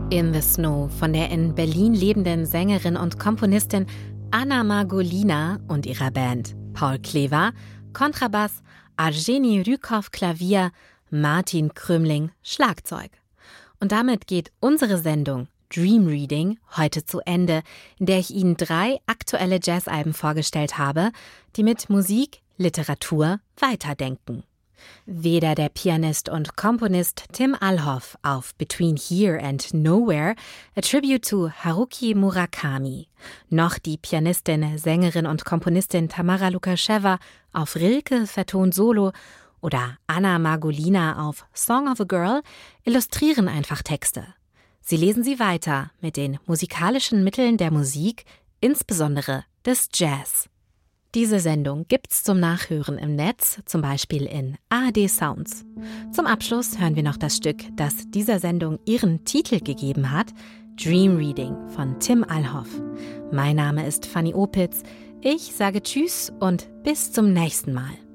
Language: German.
In the Snow von der in Berlin lebenden Sängerin und Komponistin Anna Margolina und ihrer Band. Paul Klever, Kontrabass, Arsenij Rykov, Klavier, Martin Krümling, Schlagzeug. Und damit geht unsere Sendung Dream Reading heute zu Ende, in der ich Ihnen 3 aktuelle Jazzalben vorgestellt habe, die mit Musik, Literatur weiterdenken. Weder der Pianist und Komponist Tim Alhoff auf Between Here and Nowhere, a tribute to Haruki Murakami, noch die Pianistin, Sängerin und Komponistin Tamara Lukascheva auf Rilke vertont Solo oder Anna Margolina auf Song of a Girl illustrieren einfach Texte. Sie lesen sie weiter mit den musikalischen Mitteln der Musik, insbesondere des Jazz. Diese Sendung gibt's zum Nachhören im Netz, zum Beispiel in ARD Sounds. Zum Abschluss hören wir noch das Stück, das dieser Sendung ihren Titel gegeben hat, Dream Reading von Tim Alhoff. Mein Name ist Fanny Opitz. Ich sage Tschüss und bis zum nächsten Mal.